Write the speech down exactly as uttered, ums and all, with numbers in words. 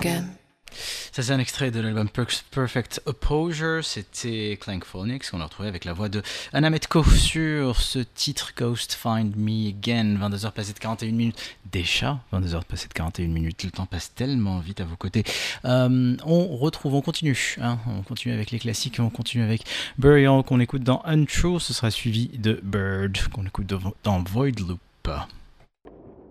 again. Ça c'est un extrait de l'album Perfect Opposure, c'était Clankphonics qu'on a retrouvé avec la voix de Anna Metko sur ce titre Ghost Find Me Again. Vingt-deux heures passées de quarante et une minutes, déjà vingt-deux heures passées de quarante et une minutes, le temps passe tellement vite à vos côtés. Euh, on retrouve, on continue, hein, on continue avec les classiques, on continue avec Burial qu'on écoute dans Untrue, ce sera suivi de Bird qu'on écoute dans Void Loop.